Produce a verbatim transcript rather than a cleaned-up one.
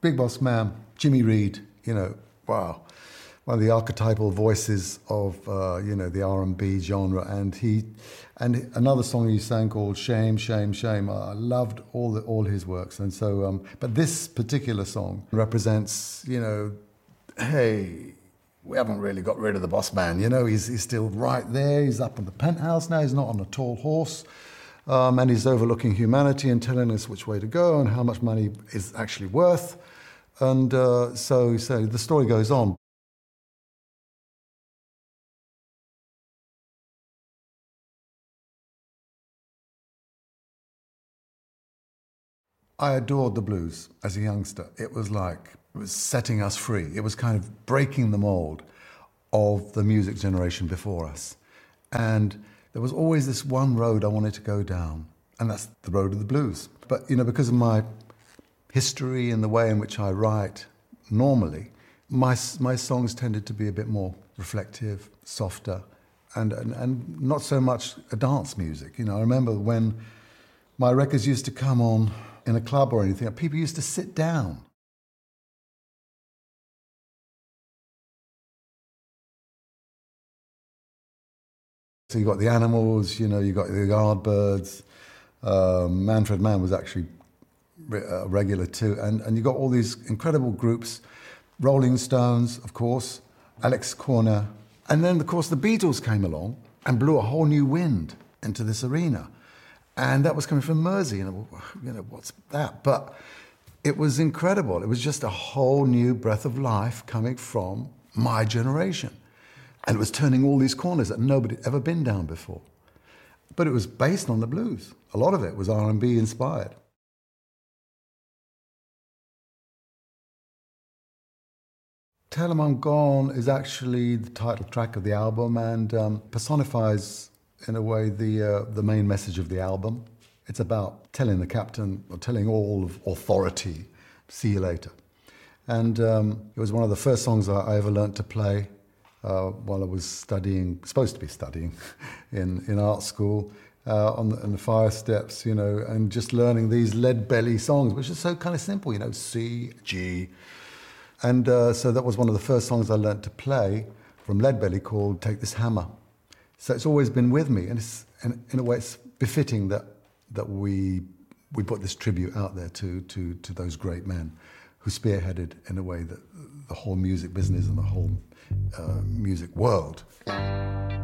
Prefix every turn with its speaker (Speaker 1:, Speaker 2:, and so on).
Speaker 1: Big Boss Man, Jimmy Reed, you know, wow. One of the archetypal voices of, uh, you know, the R and B genre. And he, and another song he sang called Shame, Shame, Shame. I loved all the, all his works. And so, um, but this particular song represents, you know, hey, we haven't really got rid of the boss man, you know, he's, he's still right there. He's up in the penthouse now. He's not on a tall horse. Um, and he's overlooking humanity and telling us which way to go and how much money is actually worth. And uh, so, so the story goes on. I adored the blues as a youngster. It was like, it was setting us free. It was kind of breaking the mold of the music generation before us. And there was always this one road I wanted to go down, and that's the road of the blues. But, you know, because of my history and the way in which I write normally, my, my songs tended to be a bit more reflective, softer, and, and, and not so much a dance music. You know, I remember when my records used to come on in a club or anything, people used to sit down. So you got the Animals, you know, you got the Yardbirds. Um, Manfred Mann was actually a regular too, and and you got all these incredible groups, Rolling Stones, of course, Alex Corner, and then of course the Beatles came along and blew a whole new wind into this arena. And that was coming from Mersey, and you know, what's that? But it was incredible. It was just a whole new breath of life coming from my generation. And it was turning all these corners that nobody had ever been down before. But it was based on the blues. A lot of it was R and B inspired. Tell 'Em I'm Gone is actually the title track of the album and um, personifies in a way, the uh, the main message of the album. It's about telling the captain, or telling all of authority, see you later. And um, it was one of the first songs I, I ever learnt to play uh, while I was studying, supposed to be studying, in, in art school, uh, on, the, on the fire steps, you know, and just learning these lead belly songs, which are so kind of simple, you know, C, G. And uh, so that was one of the first songs I learnt to play from Leadbelly called Take This Hammer. So it's always been with me, and it's, and in a way it's befitting that that we we put this tribute out there to to to those great men who spearheaded in a way that the whole music business and the whole uh, music world.